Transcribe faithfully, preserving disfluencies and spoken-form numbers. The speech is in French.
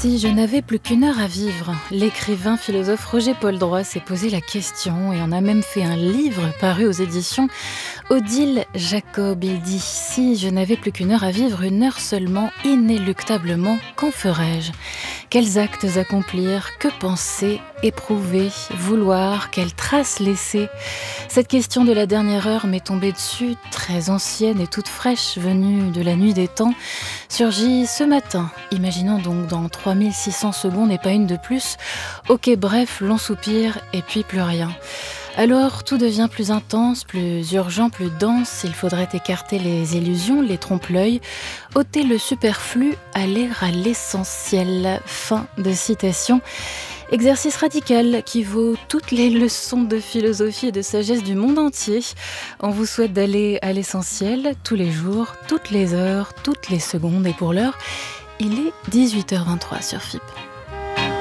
Si je n'avais plus qu'une heure à vivre, l'écrivain philosophe Roger Poldroy s'est posé la question et en a même fait un livre paru aux éditions Odile Jacob. Il dit « Si je n'avais plus qu'une heure à vivre, une heure seulement, inéluctablement, qu'en ferais-je ? Quels actes accomplir ? Que penser ? Éprouver ? Vouloir ? Quelle trace laisser ? Cette question de la dernière heure m'est tombée dessus, très ancienne et toute fraîche, venue de la nuit des temps, surgit ce matin. Imaginons donc dans trois mille six cents secondes et pas une de plus. Ok, bref, long soupir et puis plus rien. Alors tout devient plus intense, plus urgent, plus dense. Il faudrait écarter les illusions, les trompe-l'œil, ôter le superflu, aller à l'essentiel. Fin de citation. Exercice radical qui vaut toutes les leçons de philosophie et de sagesse du monde entier. On vous souhaite d'aller à l'essentiel tous les jours, toutes les heures, toutes les secondes. Et pour l'heure, il est dix-huit heures vingt-trois sur F I P.